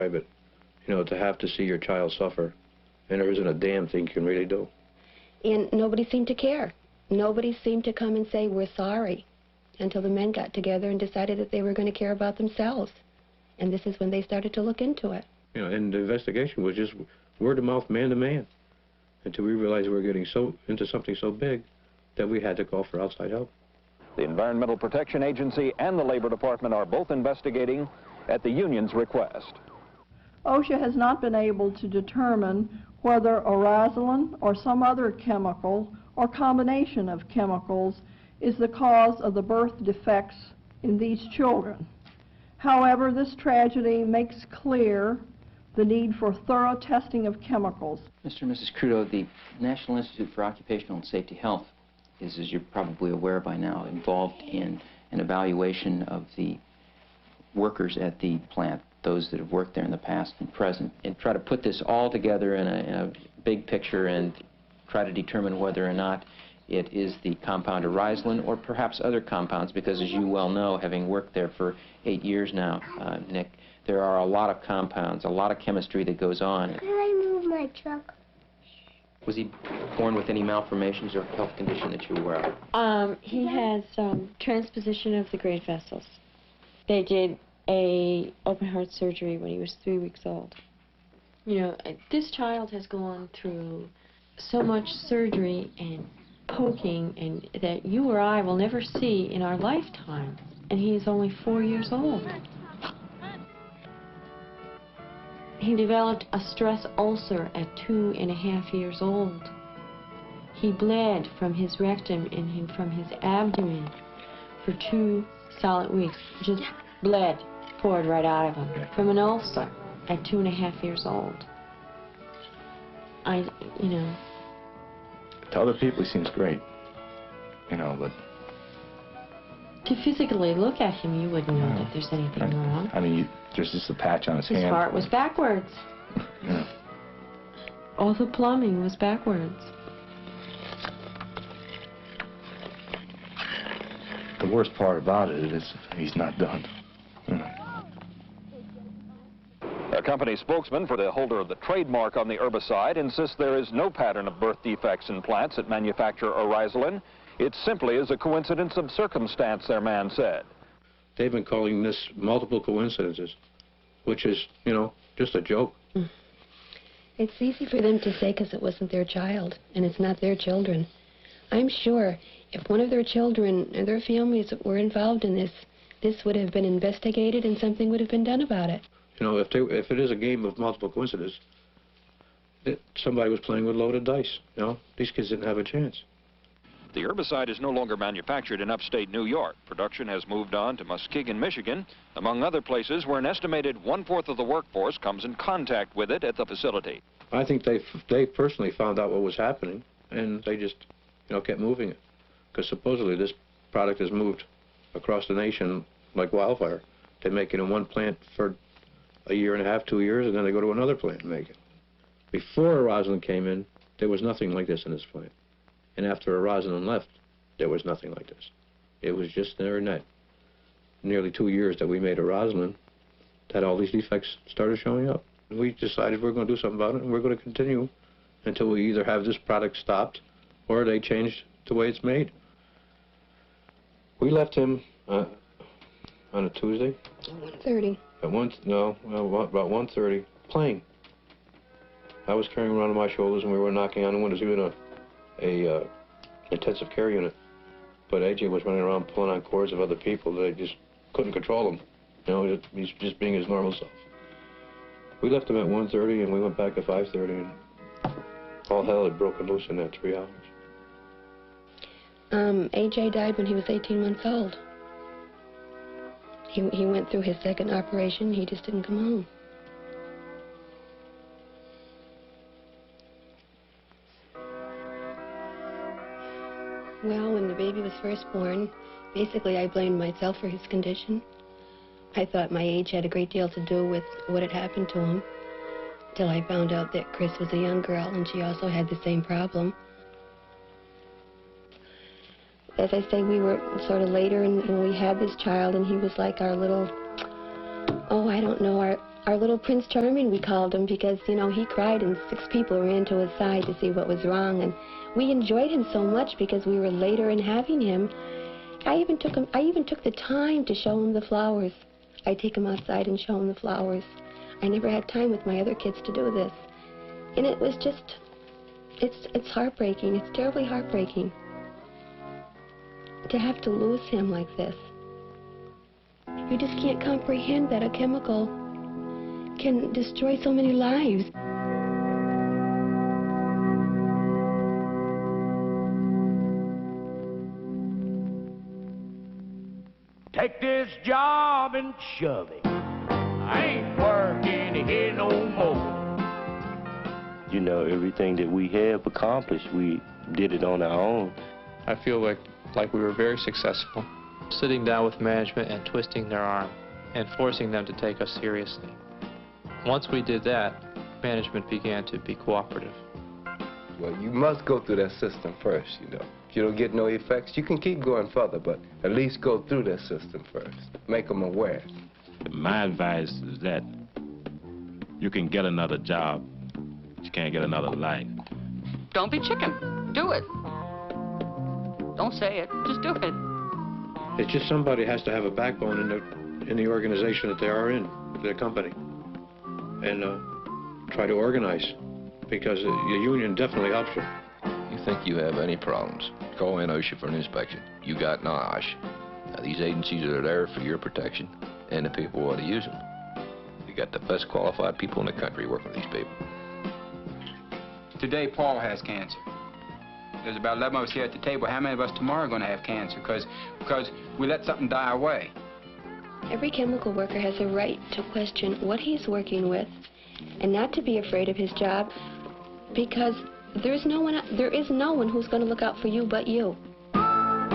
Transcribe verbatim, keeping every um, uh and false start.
But, you know, to have to see your child suffer, and there isn't a damn thing you can really do. And nobody seemed to care. Nobody seemed to come and say, we're sorry, until the men got together and decided that they were going to care about themselves. And this is when they started to look into it. You know, and the investigation was just word of mouth, man to man, until we realized we were getting so into something so big that we had to call for outside help. The Environmental Protection Agency and the Labor Department are both investigating at the union's request. OSHA has not been able to determine whether orazolin or some other chemical or combination of chemicals is the cause of the birth defects in these children. However, this tragedy makes clear the need for thorough testing of chemicals. Mister and Missus Crudo, the National Institute for Occupational and Safety Health is, as you're probably aware by now, involved in an evaluation of the workers at the plant, those that have worked there in the past and present, and try to put this all together in a, in a big picture and try to determine whether or not it is the compound orazolin or perhaps other compounds, because as you well know, having worked there for eight years now, uh, Nick, there are a lot of compounds, a lot of chemistry that goes on. Can I move my truck? Was he born with any malformations or health condition that you were aware of? Um, he has um, transposition of the great vessels. They did a open heart surgery when he was three weeks old. You know, this child has gone through so much surgery and poking and that you or I will never see in our lifetime, and he is only four years old. He developed a stress ulcer at two and a half years old. He bled from his rectum and from his abdomen for two solid weeks. Just bled, poured right out of him from an ulcer at two and a half years old. I, you know. To other people, he seems great, you know, but... To physically look at him, you wouldn't know No. that there's anything I, wrong. I mean, you, there's just a patch on his, His hand. His heart was backwards. Yeah. All the plumbing was backwards. The worst part about it is he's not done. You know. A company spokesman for the holder of the trademark on the herbicide insists there is no pattern of birth defects in plants that manufacture orazolin. It simply is a coincidence of circumstance, their man said. They've been calling this multiple coincidences, which is, you know, just a joke. It's easy for them to say because it wasn't their child, and it's not their children. I'm sure if one of their children or their families were involved in this, this would have been investigated and something would have been done about it. You know, if, they, if it is a game of multiple coincidences, it, somebody was playing with loaded dice, you know? These kids didn't have a chance. The herbicide is no longer manufactured in upstate New York. Production has moved on to Muskegon, Michigan, among other places where an estimated one-fourth of the workforce comes in contact with it at the facility. I think they, they personally found out what was happening, and they just, you know, kept moving it. Because supposedly this product is moved across the nation like wildfire. They make it in one plant for a year and a half, two years, and then they go to another plant and make it. Before orazolin came in, there was nothing like this in this plant. And after orazolin left, there was nothing like this. It was just there and that. Nearly two years that we made orazolin, that all these defects started showing up. We decided we're going to do something about it, and we're going to continue until we either have this product stopped or they change the way it's made. We left him uh, on a Tuesday. one thirty. At one, no, well, about one thirty, playing. I was carrying him around on my shoulders, and we were knocking on the windows. He was in a, a uh, intensive care unit. But A J was running around pulling on cords of other people that I just couldn't control him. You know, he's just being his normal self. We left him at one thirty, and we went back at five thirty, and all hell had broken loose in that three hours. Um, A J died when he was eighteen months old. He, he went through his second operation. He just didn't come home. Well, when the baby was first born, basically I blamed myself for his condition. I thought my age had a great deal to do with what had happened to him, till I found out that Chris was a young girl and she also had the same problem. As I say, we were sort of later and, and we had this child, and he was like our little, oh, I don't know, our, Our little Prince Charming, we called him, because, you know, he cried and six people ran to his side to see what was wrong. And we enjoyed him so much because we were later in having him. I even took him, I even took the time to show him the flowers. I'd take him outside and show him the flowers. I never had time with my other kids to do this. And it was just, it's, it's heartbreaking. It's terribly heartbreaking to have to lose him like this. You just can't comprehend that a chemical can destroy so many lives. Take this job and shove it. I ain't working here no more. You know, everything that we have accomplished, we did it on our own. I feel like, like we were very successful. Sitting down with management and twisting their arm and forcing them to take us seriously. Once we did that, management began to be cooperative. Well, you must go through that system first, you know. If you don't get no effects, you can keep going further, but at least go through that system first. Make them aware. My advice is that you can get another job, but you can't get another life. Don't be chicken. Do it. Don't say it. Just do it. It's just somebody has to have a backbone in the, in the organization that they are in, their company. And uh, try to organize, because the union definitely helps you. You think you have any problems, call in OSHA for an inspection. You got N O S H. Now, these agencies are there for your protection and the people who ought to use them. You got the best qualified people in the country working with these people. Today, Paul has cancer. There's about eleven of us here at the table. How many of us tomorrow are going to have cancer? Because because we let something die away. Every chemical worker has a right to question what he's working with and not to be afraid of his job, because there's no one, there is no one who's going to look out for you but you.